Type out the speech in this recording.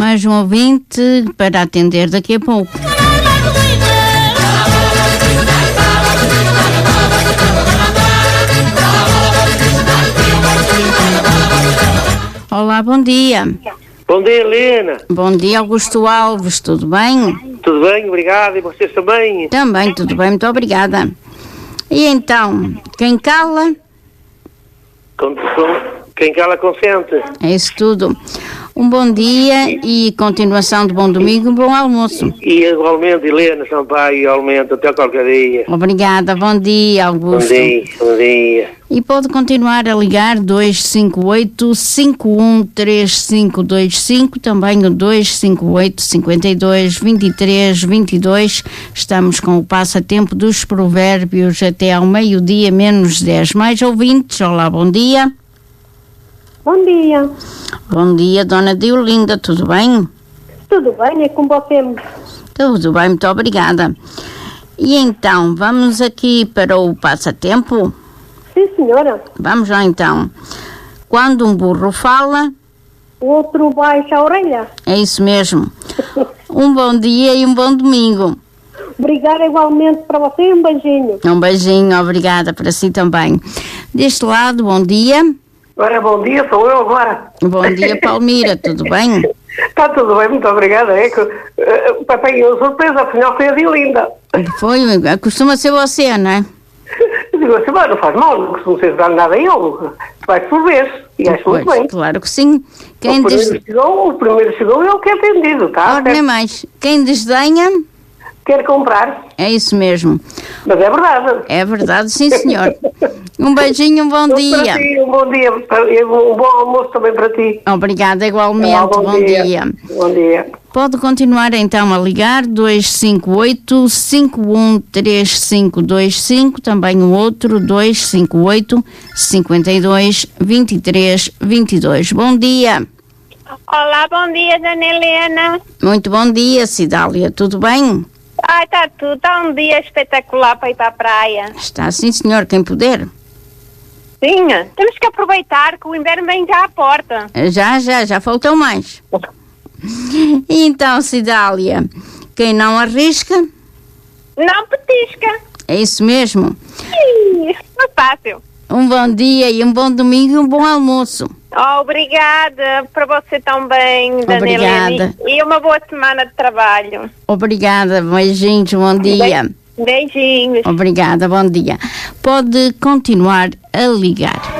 Mais um ouvinte para atender daqui a pouco. Olá, bom dia. Bom dia, Helena. Bom dia, Augusto Alves, tudo bem? Tudo bem, obrigado. E vocês também? Também, tudo bem, muito obrigada. E então, quem cala? Quem cala consente. É isso tudo. Um bom dia e continuação de bom domingo e bom almoço. E igualmente, Helena Sampaio, igualmente, até qualquer dia. Obrigada, bom dia, Augusto. Bom dia. E pode continuar a ligar 258-513525, também o 258-52-23-22. Estamos com o passatempo dos provérbios até ao meio-dia, menos 10. Mais ouvintes, olá, bom dia. Bom dia. Bom dia, dona Diolinda, tudo bem? Tudo bem, é com você? Tudo bem, muito obrigada. E então, vamos aqui para o passatempo? Sim, senhora. Vamos lá então. Quando um burro fala... O outro baixa a orelha. É isso mesmo. Um bom dia e um bom domingo. Obrigada igualmente para você e um beijinho. Um beijinho, obrigada para si também. Deste lado, bom dia. Ora, bom dia, sou eu agora. Bom dia, Palmira, tudo bem? Está tudo bem, muito obrigada. É que papai, a surpresa, afinal foi a Diolinda. Foi, costuma ser você, não é? Eu digo assim, não faz mal, não costumo ser dar nada a ele. Vai por vez, e acho muito bem. Claro que sim. Quem o primeiro chegou, ele que é atendido, tá? Ora, nem mais. Quem desdenha... Quer comprar. É isso mesmo. Mas é verdade. É verdade, sim, senhor. Um beijinho, um bom dia. Para ti, um bom dia. Um bom almoço também para ti. Obrigada, igualmente. Bom dia. Bom dia. Pode continuar então a ligar 258-513525, também o outro 258-52-23-22. Bom dia. Olá, bom dia, dona Helena. Muito bom dia, Cidália. Tudo bem? Ai, está tudo. Está um dia espetacular para ir para a praia. Está sim, senhor. Quem puder. Sim, temos que aproveitar que o inverno vem já à porta. Já faltou mais. E então, Cidália, quem não arrisca... Não petisca. É isso mesmo. Sim, é fácil. Um bom dia e um bom domingo e um bom almoço. Obrigada para você também, Dona Helena. E uma boa semana de trabalho. Obrigada, beijinhos, bom dia. Beijinhos. Obrigada, bom dia. Pode continuar a ligar.